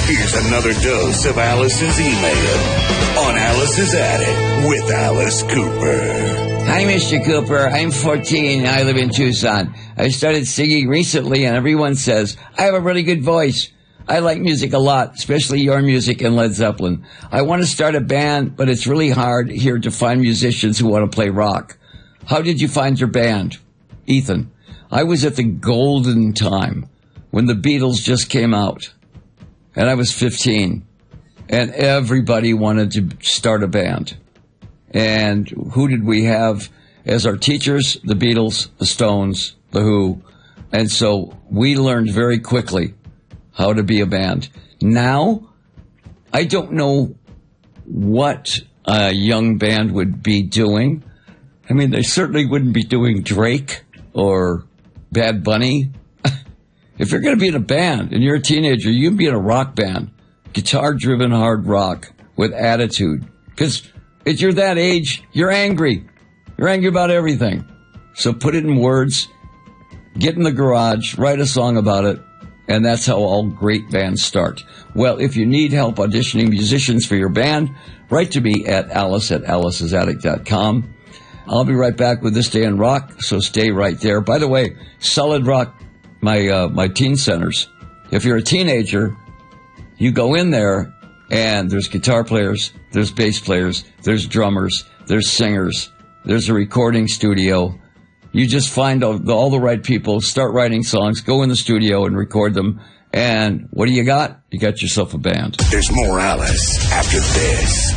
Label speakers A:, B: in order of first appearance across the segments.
A: Here's another dose of Alice's email on Alice's Attic with Alice Cooper.
B: Hi, Mr. Cooper. I'm 14. I live in Tucson. I started singing recently, and everyone says I have a really good voice. I like music a lot, especially your music and Led Zeppelin. I want to start a band, but it's really hard here to find musicians who want to play rock. How did you find your band? Ethan. I was at the golden time when the Beatles just came out, and I was 15, and everybody wanted to start a band. And who did we have as our teachers? The Beatles, the Stones, the Who. And so we learned very quickly how to be a band. Now, I don't know what a young band would be doing. I mean, they certainly wouldn't be doing Drake or Bad Bunny. If you're going to be in a band and you're a teenager, you can be in a rock band, guitar-driven hard rock with attitude. Because if you're that age, you're angry. You're angry about everything. So put it in words, get in the garage, write a song about it, and that's how all great bands start. Well, if you need help auditioning musicians for your band, write to me at alice@alicesattic.com. I'll be right back with This Day in Rock, so stay right there. By the way, Solid Rock, my teen centers. If you're a teenager, you go in there, and there's guitar players, there's bass players, there's drummers, there's singers, there's a recording studio. You just find all the right people, start writing songs, go in the studio and record them, and what do you got? You got yourself a band.
A: There's more Alice after this.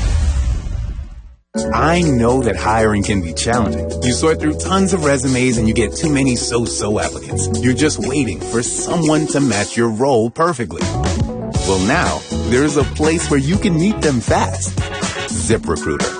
C: I know that hiring can be challenging. You sort through tons of resumes and you get too many so-so applicants. You're just waiting for someone to match your role perfectly. Well, now, there's a place where you can meet them fast. ZipRecruiter.